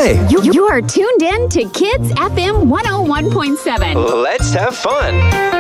today. You are tuned in to Kids FM 101.7. Let's have fun.